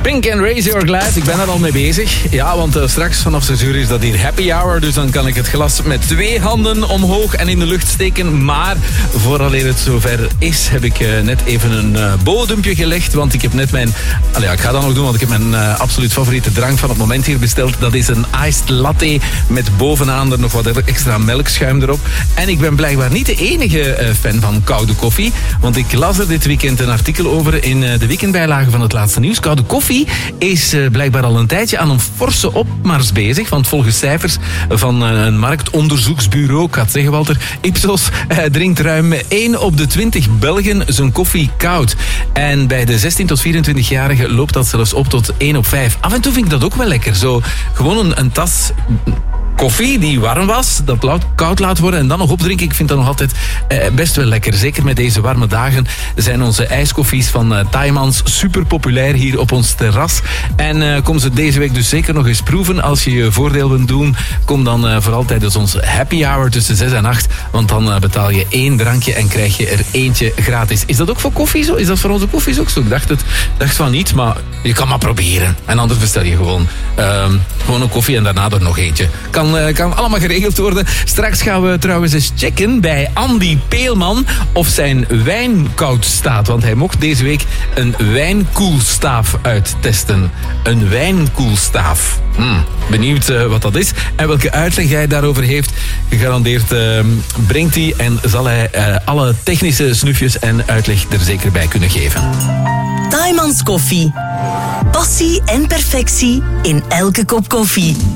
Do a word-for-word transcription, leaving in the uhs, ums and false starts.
Pink and Raise Your Glass, ik ben er al mee bezig. Ja, want uh, straks vanaf zes uur is dat hier happy hour. Dus dan kan ik het glas met twee handen omhoog en in de lucht steken. Maar vooraleer het zover is, heb ik uh, net even een uh, bodempje gelegd. Want ik heb net mijn... Allee, ja, ik ga dat nog doen, want ik heb mijn uh, absoluut favoriete drank van het moment hier besteld. Dat is een iced latte met bovenaan er nog wat extra melkschuim erop. En ik ben blijkbaar niet de enige uh, fan van koude koffie. Want ik las er dit weekend een artikel over in uh, de weekendbijlage van het laatste nieuws. Koude koffie is uh, blijkbaar al een tijdje aan een forse opmars bezig. Want volgens cijfers van uh, een marktonderzoeksbureau, ik ga het zeggen Walter, Ipsos, uh, drinkt ruim één op de twintig Belgen zijn koffie koud. En bij de zestien tot vierentwintig-jarigen loopt dat zelfs op tot één op vijf. Af en toe vind ik dat ook wel lekker. Zo gewoon een, een tas... koffie die warm was, dat laat, koud laat worden en dan nog opdrinken. Ik vind dat nog altijd eh, best wel lekker. Zeker met deze warme dagen zijn onze ijskoffies van uh, Tijmans super populair hier op ons terras. En uh, kom ze deze week dus zeker nog eens proeven. Als je je voordeel wilt doen, kom dan uh, vooral tijdens ons happy hour tussen zes en acht. Want dan uh, betaal je één drankje en krijg je er eentje gratis. Is dat ook voor koffie zo? Is dat voor onze koffies ook zo? Ik dacht, het, dacht van niet, maar je kan maar proberen. En anders bestel je gewoon, uh, gewoon een koffie en daarna er nog eentje. Kan Kan, kan allemaal geregeld worden. Straks gaan we trouwens eens checken bij Andy Peelman of zijn wijn koud staat. Want hij mocht deze week een wijnkoelstaaf uittesten. Een wijnkoelstaaf. Hmm, benieuwd uh, wat dat is en welke uitleg hij daarover heeft. Gegarandeerd uh, brengt hij en zal hij uh, alle technische snufjes en uitleg er zeker bij kunnen geven. Tijmans koffie. Passie en perfectie in elke kop koffie.